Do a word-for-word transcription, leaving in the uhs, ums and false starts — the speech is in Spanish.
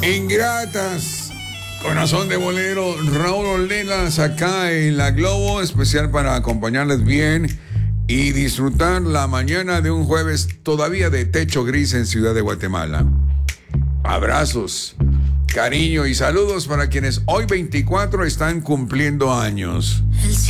Ingratas. Corazón de bolero, Raúl Ornelas acá en La Globo, especial para acompañarles bien y disfrutar la mañana de un jueves todavía de techo gris en Ciudad de Guatemala. Abrazos, cariño y saludos para quienes hoy veinticuatro están cumpliendo años.